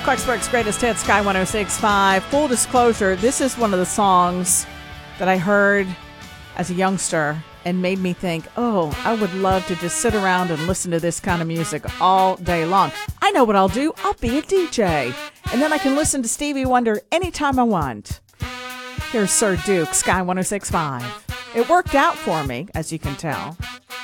Clarksburg's greatest hits, Sky 106.5. Full disclosure, this is one of the songs that I heard as a youngster and made me think, oh, I would love to just sit around and listen to this kind of music all day long. I know what I'll do. I'll be a DJ. And then I can listen to Stevie Wonder anytime I want. Here's Sir Duke, Sky 106.5. It worked out for me, as you can tell.